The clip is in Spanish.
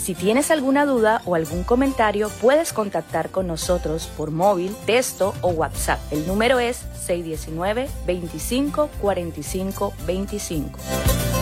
Si tienes alguna duda o algún comentario, puedes contactar con nosotros por móvil, texto o WhatsApp. El número es 619-25-45-25.